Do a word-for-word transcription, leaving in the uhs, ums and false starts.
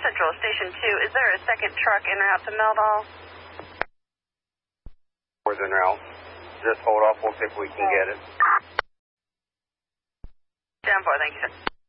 Central Station two, is there a second truck en route to Meldal? We're en route. Just hold off, we'll see if we can get it. ten four, thank you, sir.